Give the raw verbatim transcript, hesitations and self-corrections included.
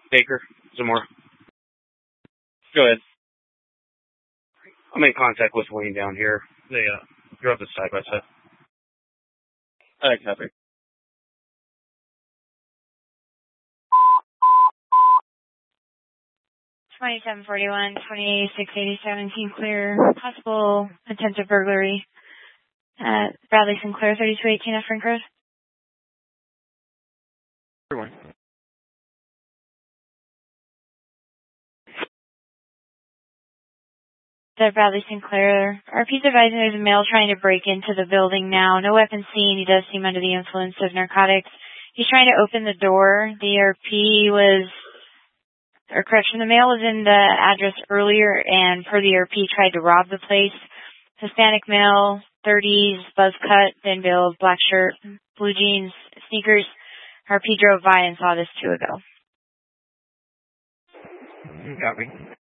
Baker, Zamora. Go ahead. I'm in contact with Wayne down here. They uh, drove the side by side. I copy. twenty-seven forty-one, twenty-six eighty, seventeen clear. Possible attempted burglary at Bradley Sinclair, thirty-two eighteen F. Frank Road. Everyone. The Bradley Sinclair. R P's advising there's a male trying to break into the building now. No weapon seen. He does seem under the influence of narcotics. He's trying to open the door. The R P was, or correction, the male was in the address earlier and per the R P tried to rob the place. Hispanic male, thirties, buzz cut, thin build, black shirt, blue jeans, sneakers. R P drove by and saw this two ago. Copy.